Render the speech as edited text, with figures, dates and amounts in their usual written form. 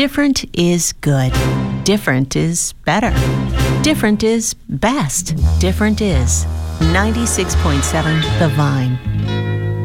Different is good. Different is better. Different is best. Different is 96.7 The Vine.